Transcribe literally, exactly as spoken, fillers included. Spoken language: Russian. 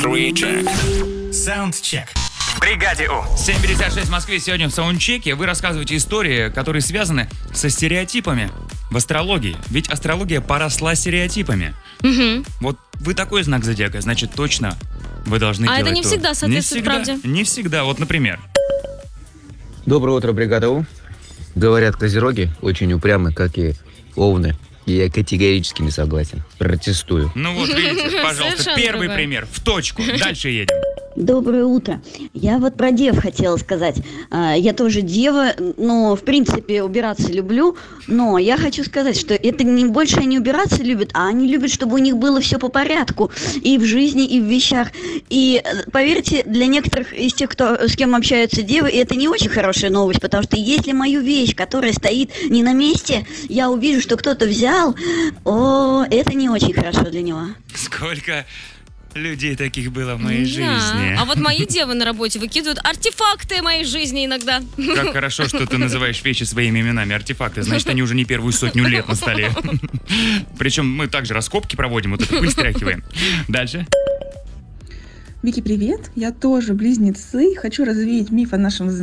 Саундчек. В бригаде У. семь пятьдесят шесть в Москве. Сегодня в саундчеке вы рассказываете истории, которые связаны со стереотипами в астрологии. Ведь астрология поросла стереотипами. Угу. Вот вы такой знак зодиака, значит, точно вы должны А делать это не то. всегда соответствует не всегда, правде. Не всегда. Вот, например. Доброе утро, бригада У. Говорят, козероги очень упрямы, как и овны. И я категорически не согласен. Протестую. Ну вот, видите, пожалуйста, Совершенно первый другое. пример. В точку. Дальше едем. Доброе утро. Я вот про дев хотела сказать. А, Я тоже дева, но в принципе убираться люблю. Но я хочу сказать, что это не больше они убираться любят, а они любят, чтобы у них было все по порядку. И в жизни, и в вещах. И э, поверьте, для некоторых из тех, кто, с кем общаются девы, это не очень хорошая новость. Потому что если мою вещь, которая стоит не на месте, я увижу, что кто-то взял, о, это не очень хорошо для него. Сколько людей таких было в моей Да. жизни. А вот мои девы на работе выкидывают артефакты моей жизни иногда. Как хорошо, что ты называешь вещи своими именами, артефакты. Значит, они уже не первую сотню лет на столе. Причем мы также раскопки проводим, вот это пыль стряхиваем. Дальше. Вики, привет! Я тоже близнецы. Хочу развеять миф о нашем